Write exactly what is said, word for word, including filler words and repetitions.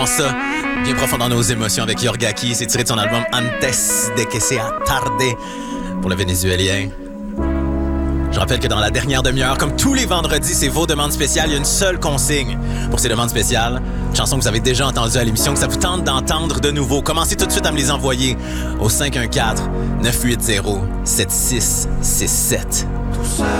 commence ça bien profond dans nos émotions avec Yorgaki. C'est tiré de son album Antes de que sea tarde pour le Vénézuélien. Je rappelle que dans la dernière demi-heure, comme tous les vendredis, c'est vos demandes spéciales. Il y a une seule consigne pour ces demandes spéciales. Une chanson que vous avez déjà entendue à l'émission, que ça vous tente d'entendre de nouveau. Commencez tout de suite à me les envoyer au cinq un quatre, neuf huit zéro, sept six six sept. Tout ça.